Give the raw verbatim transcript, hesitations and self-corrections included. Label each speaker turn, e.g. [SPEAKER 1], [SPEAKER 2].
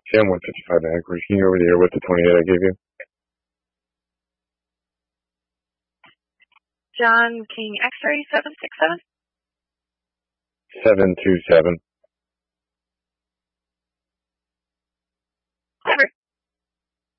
[SPEAKER 1] Sam one fifty-five Anchorage. Can you over the air with the twenty-eight I gave you?
[SPEAKER 2] John King X-ray seven six seven.
[SPEAKER 1] seven two seven.